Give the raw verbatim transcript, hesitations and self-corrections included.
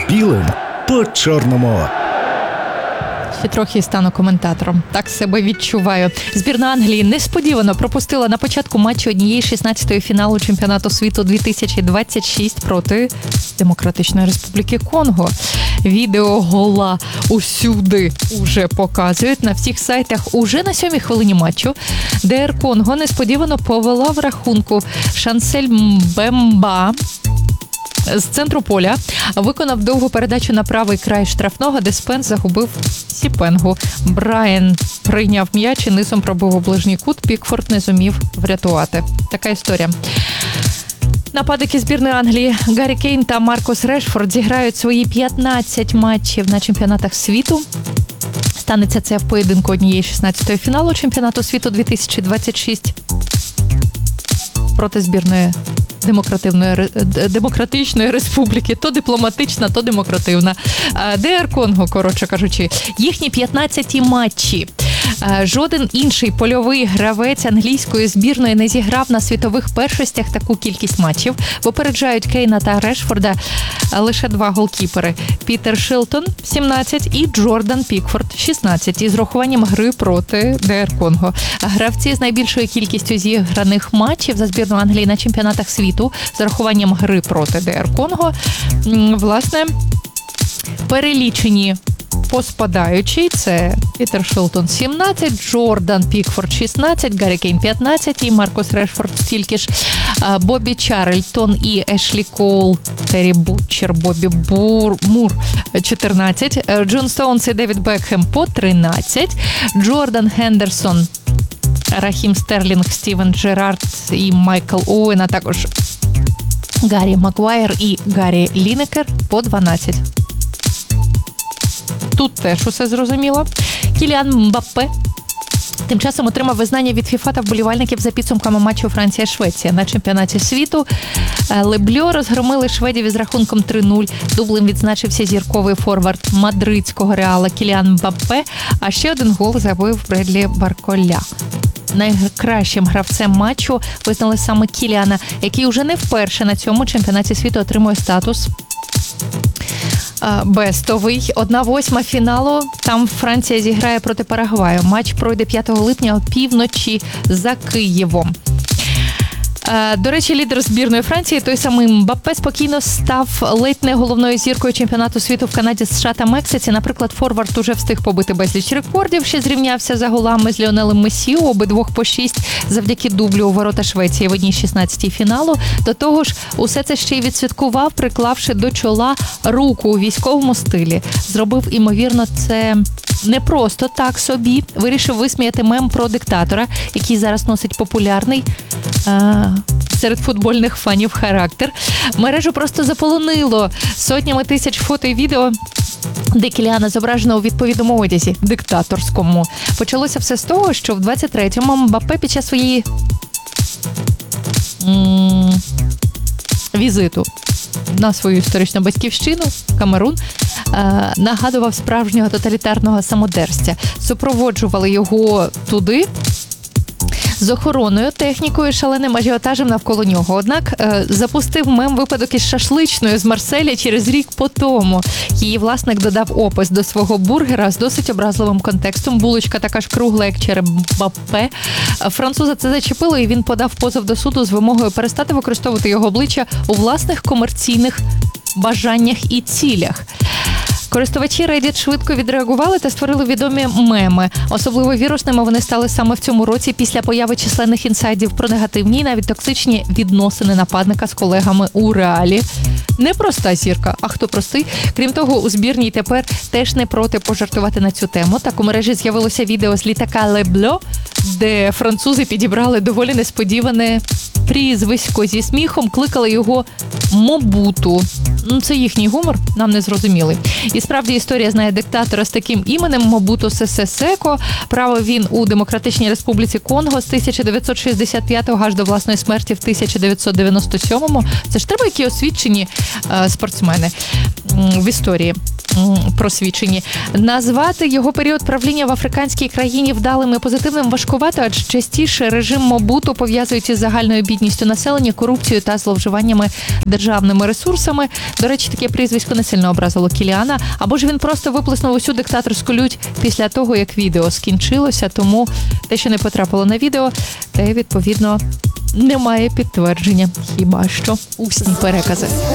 білим по чорному. Ще трохи стану коментатором. Так себе відчуваю. Збірна Англії несподівано пропустила на початку матчу однієї шістнадцятої фіналу чемпіонату світу дві тисячі двадцять шість проти Демократичної Республіки Конго. Відео гола усюди уже показують. На всіх сайтах уже на сьомій хвилині матчу ДР Конго несподівано повела в рахунку. Шансель Мбемба з центру поля виконав довгу передачу на правий край штрафного, де Спенс загубив Сіпенгу. Брайан прийняв м'яч і низом пробив у ближній кут. Пікфорд не зумів врятувати. Така історія. Нападники збірної Англії Гаррі Кейн та Маркус Решфорд зіграють свої п'ятнадцять матчів на чемпіонатах світу. Станеться це в поєдинку однієї шістнадцятої фіналу чемпіонату світу дві тисячі двадцять шість проти збірної Демократичної, демократичної республіки, то дипломатична, то демокративна. ДР Конго, коротше кажучи, їхні п'ятнадцяті матчі. Жоден інший польовий гравець англійської збірної не зіграв на світових першостях таку кількість матчів. Попереджають Кейна та Решфорда лише два голкіпери. Пітер Шилтон – сімнадцять і Джордан Пікфорд – шістнадцять із рахуванням гри проти ДР Конго. Гравці з найбільшою кількістю зіграних матчів за збірну Англії на чемпіонатах світу з рахуванням гри проти ДР Конго, власне, перелічені поспадаючий. Це Пітер Шилтон сімнадцять, Джордан Пікфорд шістнадцять, Гаррі Кейн п'ятнадцять і Маркус Решфорд стільки ж. Бобі Чарльтон і Ешлі Коул, Террі Бутчер, Бобі Бур, Мур чотирнадцять, Джон Стоунс і Девід Бекхем по тринадцять, Джордан Хендерсон, Рахім Стерлінг, Стівен Джерард і Майкл Оуен, а також Гаррі Магуайр і Гаррі Лінекер по дванадцять. Тут теж усе зрозуміло. Кіліан Мбаппе тим часом отримав визнання від ФІФА та вболівальників за підсумками матчу Франція-Швеція. На чемпіонаті світу Лебльо розгромили шведів із рахунком три нуль. Дублем відзначився зірковий форвард мадридського Реала Кіліан Мбаппе, а ще один гол забив Бредлі Барколя. Найкращим гравцем матчу визнали саме Кіліана, який уже не вперше на цьому чемпіонаті світу отримує статус бестовий. Одна восьма фіналу. Там Франція зіграє проти Парагваю. Матч пройде п'ятого липня опівночі за Києвом. До речі, лідер збірної Франції, той самий Мбаппе, спокійно став ледь не головною зіркою чемпіонату світу в Канаді, США та Мексиці. Наприклад, форвард уже встиг побити безліч рекордів, ще зрівнявся за голами з Ліонелем Месі, обидвох по шість, завдяки дублю у ворота Швеції в одній шістнадцятій фіналу. До того ж, усе це ще й відсвяткував, приклавши до чола руку у військовому стилі. Зробив, імовірно, це не просто так собі. Вирішив висміяти мем про диктатора, який зараз носить популярний а, серед футбольних фанів характер. Мережу просто заполонило сотнями тисяч фото і відео, де Кіліана зображено у відповідному одязі диктаторському. Почалося все з того, що в двадцять третьому Мбаппе під час своєї м- візиту на свою історичну батьківщину, Камерун, нагадував справжнього тоталітарного самодерця. Супроводжували його туди з охороною, технікою, шаленим ажіотажем навколо нього. Однак запустив мем випадок із шашличною з Марселя через рік по тому. Її власник додав опис до свого бургера з досить образливим контекстом. Булочка така ж кругла, як череп Мбаппе. Француза це зачепило, і він подав позов до суду з вимогою перестати використовувати його обличчя у власних комерційних бажаннях і цілях. Користувачі Reddit швидко відреагували та створили відомі меми. Особливо вірусними вони стали саме в цьому році після появи численних інсайдів про негативні і навіть токсичні відносини нападника з колегами у Реалі. Не проста зірка, а хто простий. Крім того, у збірній тепер теж не проти пожартувати на цю тему. Так у мережі з'явилося відео з літака Лебльо, де французи підібрали доволі несподіване прізвисько зі сміхом, кликали його Мобуту. Ну, це їхній гумор, нам не зрозумілий. І справді історія знає диктатора з таким іменем Мобуту Сесе Секо. Правив він у Демократичній Республіці Конго з тисяча дев'ятсот шістдесят п'ятого аж до власної смерті в тисяча дев'ятсот дев'яносто сьомому. Це ж треба, які освічені е, спортсмени м, в історії. м, просвічені. Назвати його період правління в африканській країні вдалим і позитивним важкувато, адже частіше режим Мобуту пов'язують із загальною бідністю населення, корупцією та зловживаннями державними ресурсами. До речі, таке прізвисько не сильно образило Кіліана. Або ж він просто виплеснув усю диктаторську лють після того, як відео скінчилося, тому те, що не потрапило на відео, те, відповідно, немає підтвердження. Хіба що усні перекази.